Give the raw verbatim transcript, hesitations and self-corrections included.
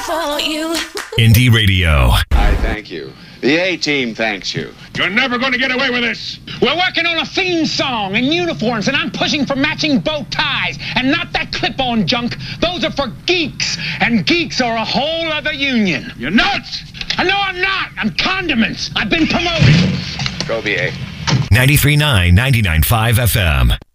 for you. Indie Radio. I thank you. The A-Team thanks you. You're never going to get away with this. We're working on a theme song and uniforms, and I'm pushing for matching bow ties and not that clip-on junk. Those are for geeks, and geeks are a whole other union. You're nuts. I know I'm not. I'm condiments. I've been promoted. Go B A. ninety-three point nine, ninety-nine point five F M.